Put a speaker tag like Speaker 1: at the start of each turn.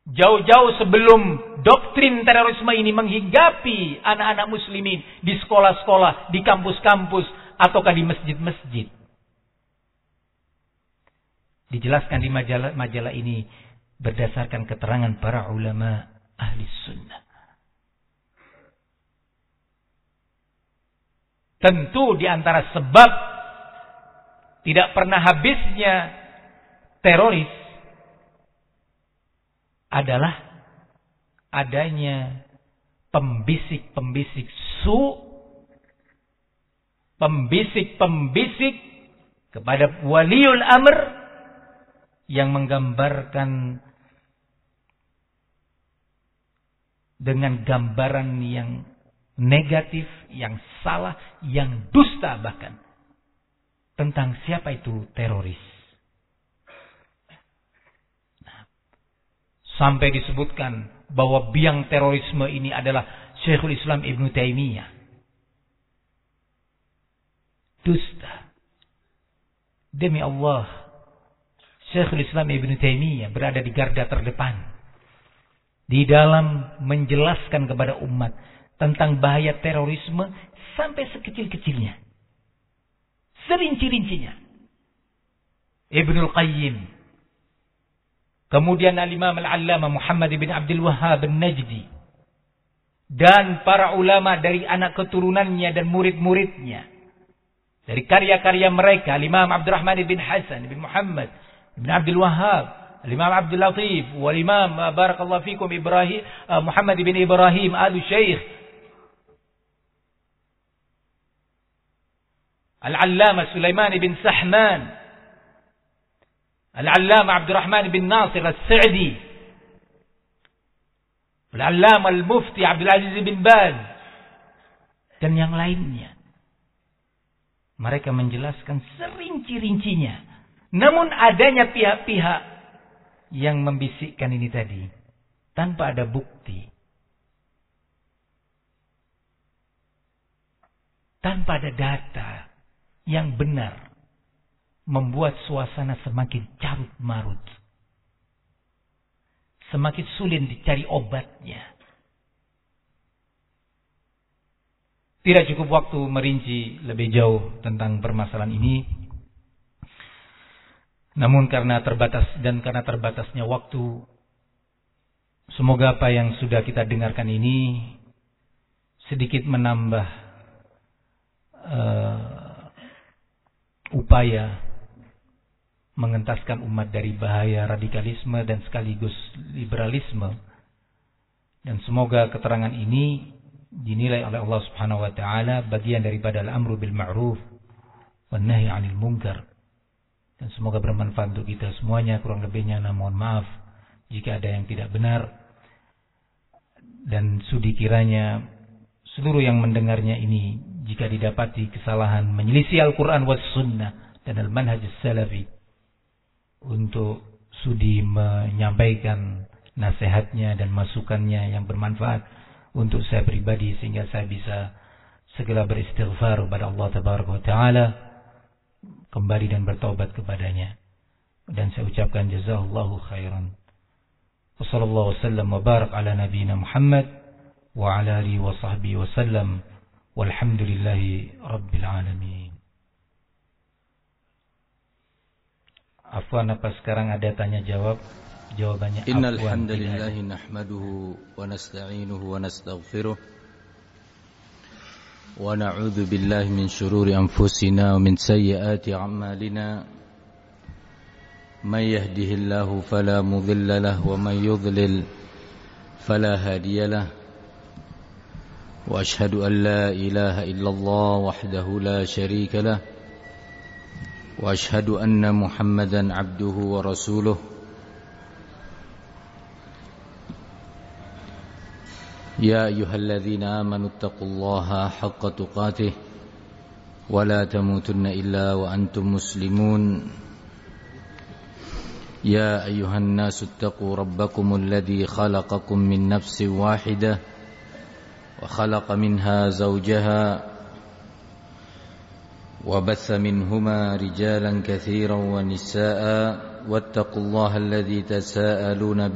Speaker 1: Jauh-jauh sebelum doktrin terorisme ini menghinggapi anak-anak muslimin di sekolah-sekolah, di kampus-kampus, ataukah di masjid-masjid. Dijelaskan di majalah ini berdasarkan keterangan para ulama ahli sunnah. Tentu di antara sebab tidak pernah habisnya teroris adalah adanya pembisik-pembisik pembisik-pembisik kepada waliul amr yang menggambarkan dengan gambaran yang negatif, yang salah, yang dusta bahkan tentang siapa itu teroris. Sampai disebutkan bahwa biang terorisme ini adalah Syekhul Islam Ibn Taimiyah. Dusta. Demi Allah, Syekhul Islam Ibn Taimiyah berada di garda terdepan di dalam menjelaskan kepada umat tentang bahaya terorisme sampai sekecil-kecilnya, serinci-rincinya. Ibnul Qayyim, kemudian Al-Imam Al-Allamah Muhammad bin Abdul Wahhab An-Najdi, dan para ulama dari anak keturunannya dan murid-muridnya, dari karya-karya mereka, Al-Imam Abdurrahman bin Hasan bin Muhammad bin Abdul Wahhab, Al-Imam Abdul Latif, wal-Imam barakallahu fikum Muhammad bin Ibrahim Al-Syeikh, Al-Allamah Sulaiman bin Sahman, Al-Allamah Abdurrahman bin Nasir As-Sa'di, Al-Allamah Al-Mufti Abdul Aziz bin Baz, dan yang lainnya. Mereka menjelaskan serinci-rincinya. Namun adanya pihak-pihak yang membisikkan ini tadi tanpa ada bukti, tanpa ada data yang benar, membuat suasana semakin carut marut, semakin sulit dicari obatnya. Tidak cukup waktu merinci lebih jauh tentang permasalahan ini. Namun karena terbatasnya waktu, semoga apa yang sudah kita dengarkan ini sedikit menambah upaya mengentaskan umat dari bahaya radikalisme dan sekaligus liberalisme. Dan semoga keterangan ini dinilai oleh Allah Subhanahu wa taala bagian daripada al-amru bil ma'ruf wan nahy 'anil munkar. Dan semoga bermanfaat untuk kita semuanya. Kurang lebihnya mohon maaf jika ada yang tidak benar. Dan sudi kiranya seluruh yang mendengarnya ini, jika didapati kesalahan menyelisih Al-Quran was sunnah dan al-manhaj salafi, untuk sudi menyampaikan nasihatnya dan masukannya yang bermanfaat untuk saya pribadi, sehingga saya bisa segera beristighfar kepada Allah Tabaraka wa Ta'ala, kembali dan bertaubat kepadanya. Dan saya ucapkan jazakallahu khairan. Wassallallahu wasallam wa barak ala nabiyyina Muhammad wa ala alihi wa sahbihi wasallam. Walhamdulillahi rabbil alamin. Afwan, apa sekarang ada tanya jawab? Jawabannya afwan.
Speaker 2: Innal hamdalillahi nahmaduhu wa nasta'inuhu wa nastaghfiruh wa na'udzu billahi min shururi anfusina wa min sayyiati a'malina. May yahdihillahu fala mudilla lahu wa may yudlil fala hadiya lahu. وأشهد أن لا إله إلا الله وحده لا شريك له وأشهد أن محمدا عبده ورسوله يا أيها الذين آمنوا اتقوا الله حق تقاته ولا تموتن إلا وأنتم مسلمون يا أيها الناس اتقوا ربكم الذي خلقكم من نفس واحدة وخلق منها زوجها وبث منهما رجالا كثيرا ونساء واتقوا الله الذي تساءلون